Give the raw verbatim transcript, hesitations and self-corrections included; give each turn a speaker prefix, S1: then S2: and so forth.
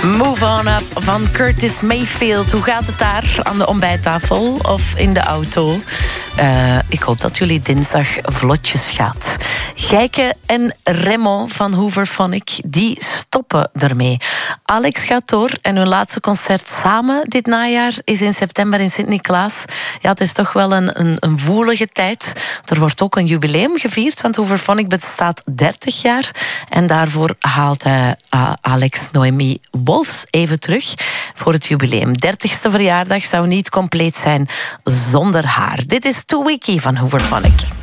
S1: Move On Up van Curtis Mayfield. Hoe gaat het daar aan de ontbijttafel of in de auto? Uh, ik hoop dat jullie dinsdag vlotjes gaat. Gijke en Remo van Hooverphonic, die stoppen ermee. Alex gaat door en hun laatste concert samen dit najaar is in september in Sint-Niklaas. Ja, het is toch wel een, een, een woelige tijd. Er wordt ook een jubileum gevierd, want Hooverphonic bestaat dertig jaar. En daarvoor haalt hij uh, Alex Noemi Wolfs even terug voor het jubileum. dertigste verjaardag zou niet compleet zijn zonder haar. Dit is Too Wiki van Hooverphonic.